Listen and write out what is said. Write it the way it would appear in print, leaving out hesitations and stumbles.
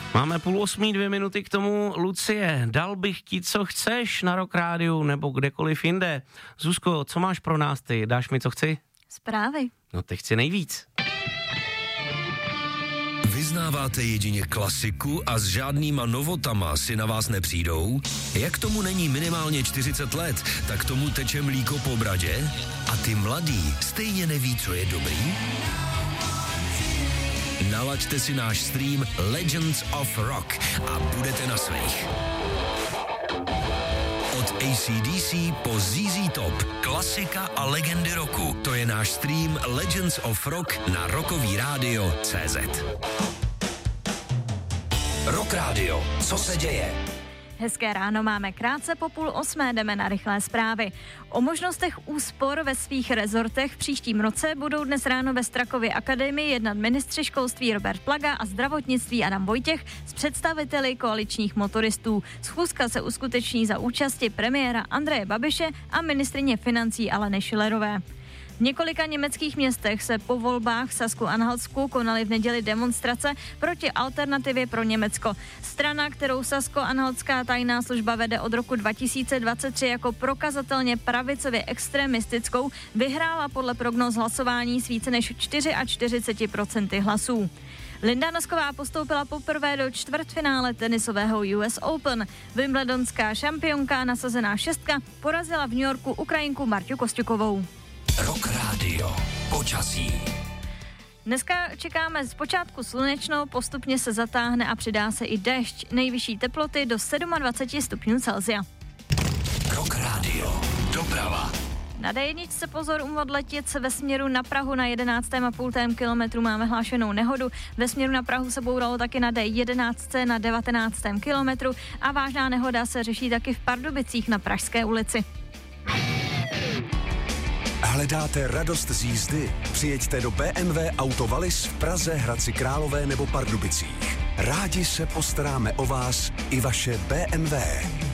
Máme 7:30, 2 minuty k tomu. Lucie, dal bych ti, co chceš na Rock Rádiu nebo kdekoliv jinde. Zuzko, co máš pro nás ty? Dáš mi, co chci? Zprávy. No teď chci nejvíc. Vyznáváte jedině klasiku a s žádnýma novotama si na vás nepřijdou? Jak tomu není minimálně 40 let, tak tomu teče mlíko po bradě? A ty mladý stejně neví, co je dobrý? Nalaďte si náš stream Legends of Rock a budete na svých. Od AC/DC po ZZ Top, klasika a legendy roku. To je náš stream Legends of Rock na Rockový rádio.cz. Rock Radio, co se děje? Hezké ráno, máme krátce po 7:30, jdeme na rychlé zprávy. O možnostech úspor ve svých rezortech v příštím roce budou dnes ráno ve Strakově akademii jednat ministři školství Robert Plaga a zdravotnictví Adam Vojtěch s představiteli koaličních motoristů. Schůzka se uskuteční za účasti premiéra Andreje Babiše a ministryně financí Aleny Schillerové. V několika německých městech se po volbách v Sasku-Anhaltsku konaly v neděli demonstrace proti Alternativě pro Německo. Strana, kterou Sasko-Anhaltská tajná služba vede od roku 2023 jako prokazatelně pravicově extremistickou, vyhrála podle prognóz hlasování s více než 44% hlasů. Linda Nosková postoupila poprvé do čtvrtfinále tenisového US Open. Wimbledonská šampionka nasazená šestka porazila v New Yorku Ukrajinku Marťu Kosťukovou. Rock Radio. Počasí. Dneska čekáme zpočátku slunečno, postupně se zatáhne a přidá se i déšť. Nejvyšší teploty do 27 stupňů Celsia. Rock Radio. Doprava. Na D1 pozor u Modletic ve směru na Prahu na 11,5 kilometru máme hlášenou nehodu. Ve směru na Prahu se bouralo taky na D11 na 19 kilometru a vážná nehoda se řeší taky v Pardubicích na Pražské ulici. Hledáte radost z jízdy? Přijeďte do BMW Auto Wallis v Praze, Hradci Králové nebo Pardubicích. Rádi se postaráme o vás i vaše BMW.